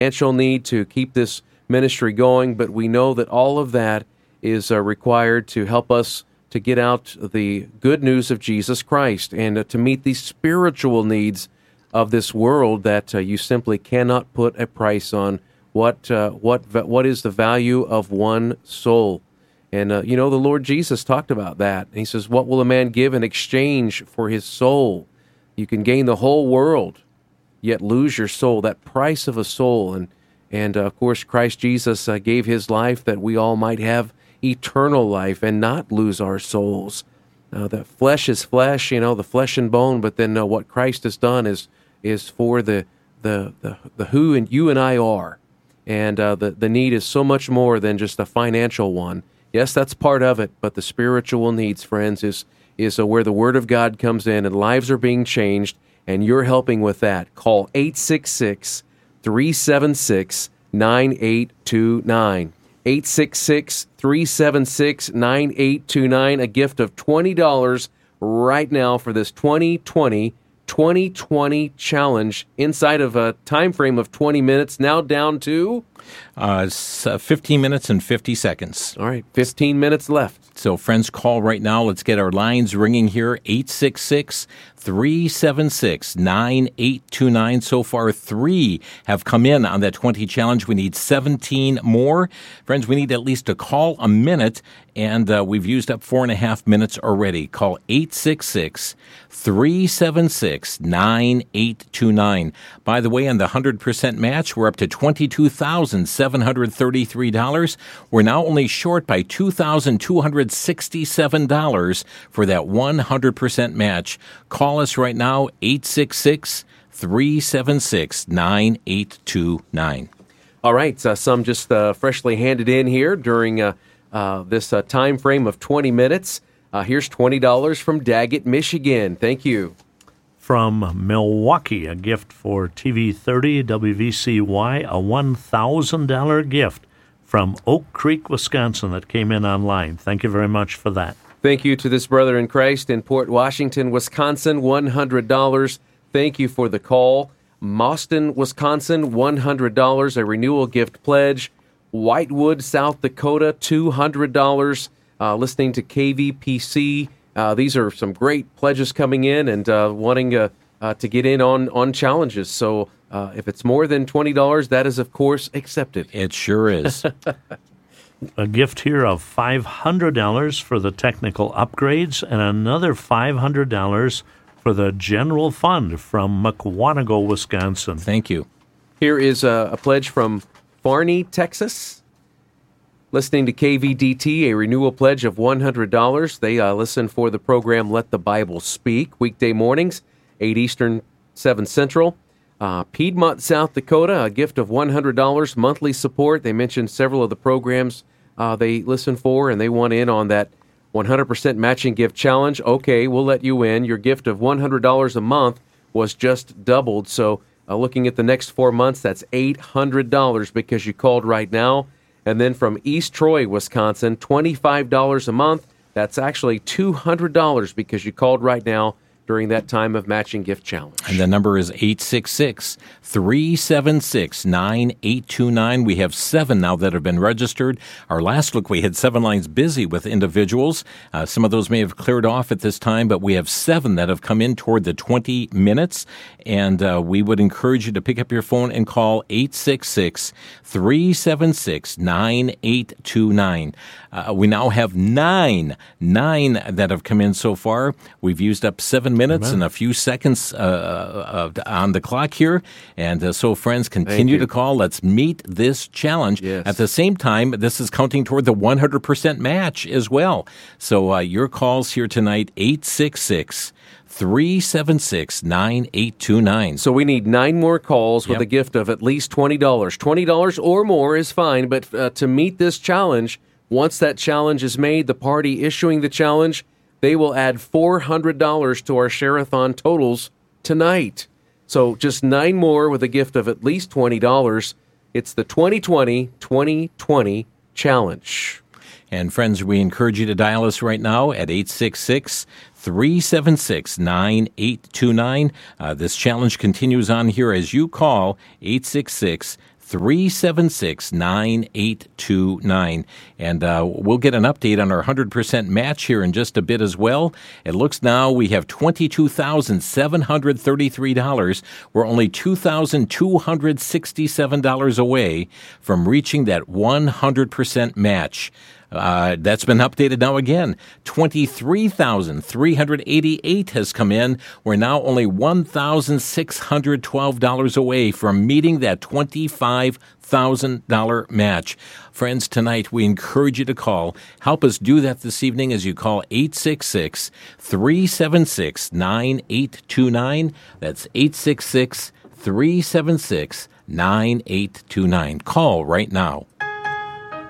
financial need to keep this ministry going, but we know that all of that is required to help us to get out the good news of Jesus Christ and to meet the spiritual needs of this world that you simply cannot put a price on. What is the value of one soul? And, the Lord Jesus talked about that. He says, what will a man give in exchange for his soul? You can gain the whole world, yet lose your soul, that price of a soul. And of course, Christ Jesus gave his life that we all might have eternal life and not lose our souls. The flesh is flesh, the flesh and bone, but then what Christ has done is for the who and you and I are. And the need is so much more than just a financial one. Yes, that's part of it, but the spiritual needs, friends, is where the Word of God comes in and lives are being changed, and you're helping with that. Call 866-376-9829. 866-376-9829, a gift of $20 right now for this 2020 challenge inside of a time frame of 20 minutes, now down to 15 minutes and 50 seconds. All right, 15 minutes left. So, friends, call right now. Let's get our lines ringing here. 866-376-9829. So far, 3 have come in on that 20 challenge. We need 17 more. Friends, we need at least a call a minute, and we've used up 4.5 minutes already. Call 866-376-9829. By the way, on the 100% match, we're up to $22,733. We're now only short by $2,267 for that 100% match. Call us right now, 866-376-9829. All right, some just freshly handed in here during this time frame of 20 minutes. Here's $20 from Daggett, Michigan. Thank you. From Milwaukee, a gift for TV 30 WVCY, a $1,000 gift from Oak Creek, Wisconsin that came in online. Thank you very much for that. Thank you to this brother in Christ in Port Washington, Wisconsin, $100. Thank you for the call. Mauston, Wisconsin, $100, a renewal gift pledge. Whitewood, South Dakota, $200. Listening to KVPC. These are some great pledges coming in and wanting to get in on challenges. So if it's more than $20, that is, of course, accepted. It sure is. A gift here of $500 for the technical upgrades and another $500 for the general fund from Mukwonago, Wisconsin. Thank you. Here is a pledge from Farney, Texas. Listening to KVDT, a renewal pledge of $100. They listen for the program Let the Bible Speak, weekday mornings, 8 Eastern, 7 Central. Piedmont, South Dakota, a gift of $100, monthly support. They mentioned several of the programs they listen for, and they want in on that 100% matching gift challenge. Okay, we'll let you in. Your gift of $100 a month was just doubled. So looking at the next 4 months, that's $800 because you called right now. And then from East Troy, Wisconsin, $25 a month. That's actually $200 because you called right now during that time of matching gift challenge. And the number is 866-376-9829. We have 7 now that have been registered. Our last look, we had 7 lines busy with individuals. Some of those may have cleared off at this time, but we have 7 that have come in toward the 20 minutes. And we would encourage you to pick up your phone and call 866-376-9829. We now have 9 that have come in so far. We've used up 7 minutes and a few seconds on the clock here. And so, friends, continue to call. Let's meet this challenge. Yes. At the same time, this is counting toward the 100% match as well. So your calls here tonight, 866-376-9829. So we need 9 more calls with a gift of at least $20. $20 or more is fine, but to meet this challenge, once that challenge is made, the party issuing the challenge, they will add $400 to our Share-a-thon totals tonight. So just 9 more with a gift of at least $20. It's the 2020 challenge. And friends, we encourage you to dial us right now at 866-376-9829. This challenge continues on here as you call 866 866-376-9829. And we'll get an update on our 100% match here in just a bit as well. It looks now we have $22,733. We're only $2,267 away from reaching that 100% match. That's been updated now again. $23,388 has come in. We're now only $1,612 away from meeting that $25,000 match. Friends, tonight we encourage you to call. Help us do that this evening as you call 866-376-9829. That's 866-376-9829. Call right now.